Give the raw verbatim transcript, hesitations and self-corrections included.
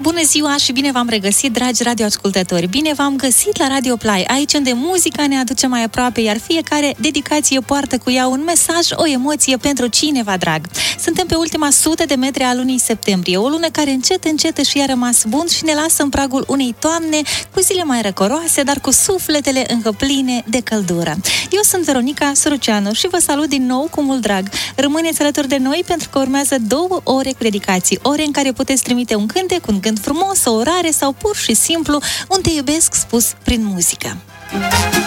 Bună ziua și bine v-am regăsit, dragi radioascultători! Bine v-am găsit la Radio Play, aici unde muzica ne aduce mai aproape, iar fiecare dedicație poartă cu ea un mesaj, o emoție pentru cineva drag. Suntem pe ultima sută de metri a lunii septembrie, o lună care încet, încet și a rămas bun și ne lasă în pragul unei toamne cu zile mai răcoroase, dar cu sufletele încă pline de căldură. Eu sunt Veronica Săruceanu și vă salut din nou cu mult drag. Rămâneți alături de noi pentru că urmează două ore cu dedicații, ore în care puteți trimite un cântec, un gând frumos, o orare sau pur și simplu un te iubesc spus prin muzică.